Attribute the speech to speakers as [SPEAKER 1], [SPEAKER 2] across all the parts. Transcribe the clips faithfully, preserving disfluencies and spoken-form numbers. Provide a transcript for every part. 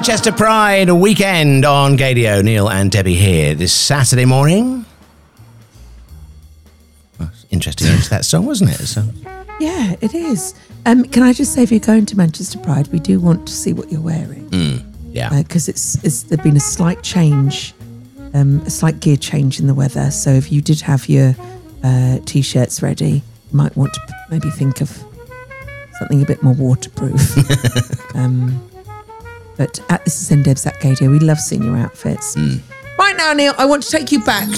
[SPEAKER 1] Manchester Pride weekend on Gadio. Neil and Debbie here this Saturday morning. Well, interesting into that song, wasn't it? So.
[SPEAKER 2] Yeah, it is. Um, can I just say, if you're going to Manchester Pride, we do want to see what you're wearing.
[SPEAKER 1] Mm, yeah.
[SPEAKER 2] Because uh, it's, it's there's been a slight change, um, a slight gear change in the weather. So if you did have your uh, T-shirts ready, you might want to maybe think of something a bit more waterproof. um, but at This Is N-Debs at Gadio, we love seeing your outfits. Mm. Right now, Neil, I want to take you back to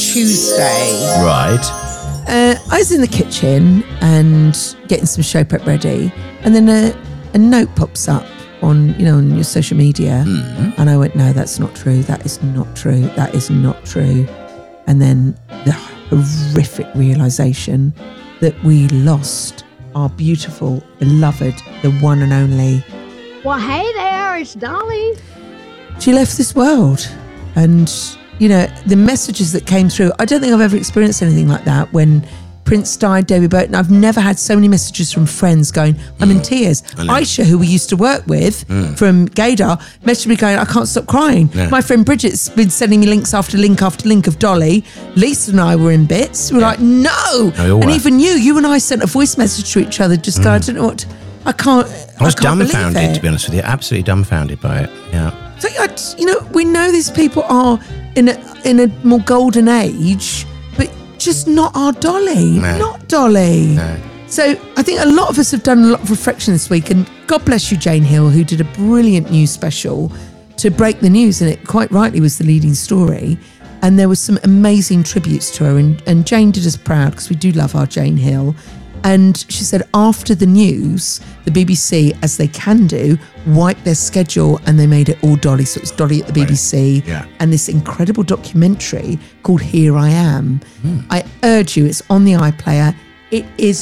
[SPEAKER 2] Tuesday.
[SPEAKER 1] Right.
[SPEAKER 2] Uh, I was in the kitchen and getting some show prep ready, and then a, a note pops up on, you know, on your social media, mm. and I went, no, that's not true. That is not true. That is not true. And then the horrific realisation that we lost our beautiful, beloved, the one and only.
[SPEAKER 3] Well, hey there, it's Dolly.
[SPEAKER 2] She left this world, and you know, the messages that came through, I don't think I've ever experienced anything like that. When Prince died, David Burton, I've never had so many messages from friends going, I'm in tears. Aisha, who we used to work with mm. from Gaydar, messaged me going, I can't stop crying. Yeah. My friend Bridget's been sending me links after link after link of Dolly. Lisa and I were in bits. We were yeah. like, no. no and even you, you and I sent a voice message to each other, just mm. going, I don't know what, I can't
[SPEAKER 1] I was
[SPEAKER 2] I can't
[SPEAKER 1] dumbfounded, to be honest with you. Absolutely dumbfounded by it, yeah.
[SPEAKER 2] So, you know, we know these people are in a, in a more golden age, but just not our Dolly. No. Not Dolly.
[SPEAKER 1] No.
[SPEAKER 2] So I think a lot of us have done a lot of reflection this week, and God bless you, Jane Hill, who did a brilliant news special to break the news, and it quite rightly was the leading story. And there was some amazing tributes to her, and, and Jane did us proud, because we do love our Jane Hill. And she said after the news, the B B C, as they can do, wiped their schedule and they made it all Dolly. So it was Dolly at the B B C
[SPEAKER 1] yeah.
[SPEAKER 2] and this incredible documentary called Here I Am.
[SPEAKER 1] Mm.
[SPEAKER 2] I urge you, it's on the iPlayer. It is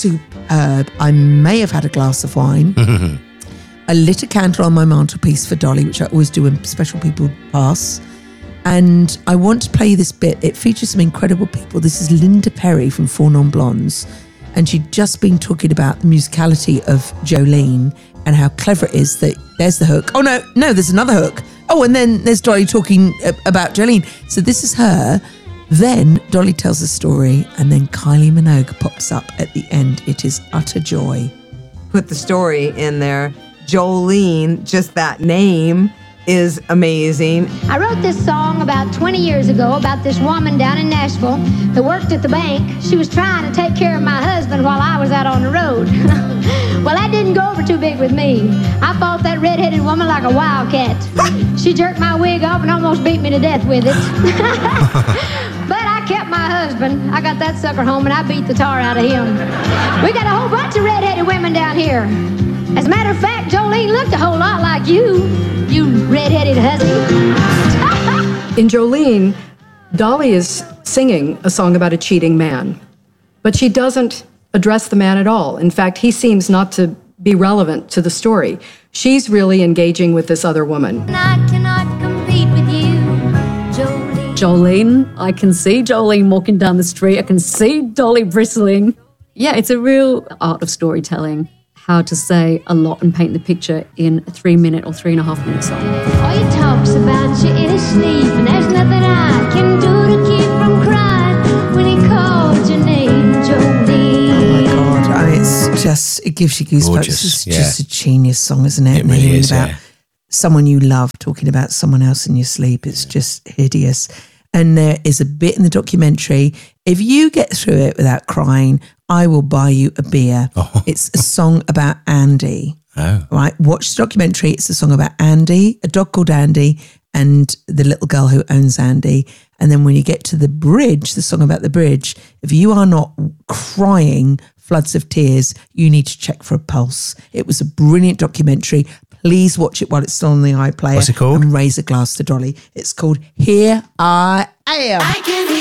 [SPEAKER 2] superb. I may have had a glass of wine. I lit a candle on my mantelpiece for Dolly, which I always do when special people pass. And I want to play this bit. It features some incredible people. This is Linda Perry from Four Non-Blondes. And she'd just been talking about the musicality of Jolene and how clever it is that there's the hook. Oh, no, no, there's another hook. Oh, and then there's Dolly talking about Jolene. So this is her. Then Dolly tells the story, and then Kylie Minogue pops up at the end. It is utter joy.
[SPEAKER 4] Put the story in there. Jolene, just that name is amazing.
[SPEAKER 3] I wrote this song about twenty years ago about this woman down in Nashville that worked at the bank. She was trying to take care of my husband while I was out on the road. Well, that didn't go over too big with me. I fought that red-headed woman like a wildcat. She jerked my wig off and almost beat me to death with it. But I kept my husband. I got that sucker home and I beat the tar out of him. We got a whole bunch of red-headed women down here. As a matter of fact, Jolene looked a whole lot like you, you red-headed hussy.
[SPEAKER 5] In Jolene, Dolly is singing a song about a cheating man, but she doesn't address the man at all. In fact, he seems not to be relevant to the story. She's really engaging with this other woman.
[SPEAKER 6] I cannot compete with you, Jolene.
[SPEAKER 7] Jolene, I can see Jolene walking down the street. I can see Dolly bristling. Yeah, it's a real art of storytelling. How to say a lot and paint the picture in a three minute or three and a half minute song.
[SPEAKER 6] Oh, he talks about you in his sleep, and there's nothing I can do to keep from crying when he called your name, Jolene.
[SPEAKER 2] Oh my God, and it's just, it gives you goosebumps.
[SPEAKER 1] Gorgeous,
[SPEAKER 2] It's
[SPEAKER 1] yeah.
[SPEAKER 2] just a genius song, isn't it?
[SPEAKER 1] It really
[SPEAKER 2] Hearing
[SPEAKER 1] is,
[SPEAKER 2] about
[SPEAKER 1] yeah.
[SPEAKER 2] someone you love talking about someone else in your sleep. It's just hideous. And there is a bit in the documentary, if you get through it without crying, I will buy you a beer.
[SPEAKER 1] Oh.
[SPEAKER 2] It's a song about Andy.
[SPEAKER 1] Oh.
[SPEAKER 2] Right? Watch the documentary. It's a song about Andy, a dog called Andy, and the little girl who owns Andy. And then when you get to the bridge, the song about the bridge, if you are not crying floods of tears, you need to check for a pulse. It was a brilliant documentary. Please watch it while it's still on the iPlayer.
[SPEAKER 1] What's it called?
[SPEAKER 2] And raise a glass to Dolly. It's called Here I Am. I can